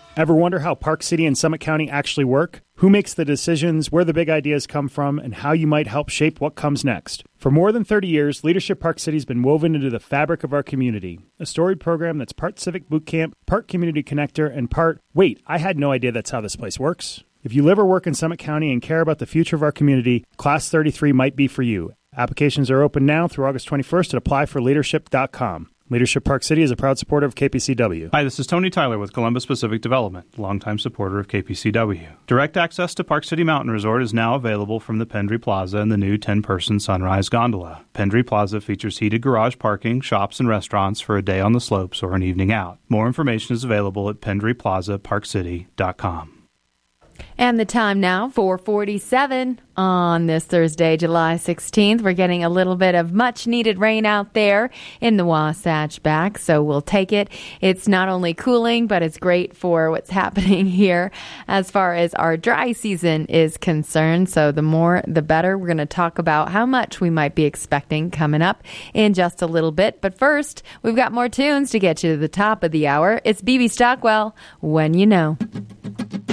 Ever wonder how Park City and Summit County actually work? Who makes the decisions, where the big ideas come from, and how you might help shape what comes next? For more than 30 years, Leadership Park City has been woven into the fabric of our community. A storied program that's part Civic Boot Camp, part Community Connector, and part, wait, I had no idea that's how this place works. If you live or work in Summit County and care about the future of our community, Class 33 might be for you. Applications are open now through August 21st at applyforleadership.com. Leadership Park City is a proud supporter of KPCW. Hi, this is Tony Tyler with Columbus Pacific Development, longtime supporter of KPCW. Direct access to Park City Mountain Resort is now available from the Pendry Plaza and the new 10-person Sunrise Gondola. Pendry Plaza features heated garage parking, shops, and restaurants for a day on the slopes or an evening out. More information is available at pendryplazaparkcity.com. And the time now, 4:47 on this Thursday, July 16th. We're getting a little bit of much-needed rain out there in the Wasatch Back, so we'll take it. It's not only cooling, but it's great for what's happening here as far as our dry season is concerned. So the more, the better. We're going to talk about how much we might be expecting coming up in just a little bit. But first, we've got more tunes to get you to the top of the hour. It's BB Stockwell, When You Know.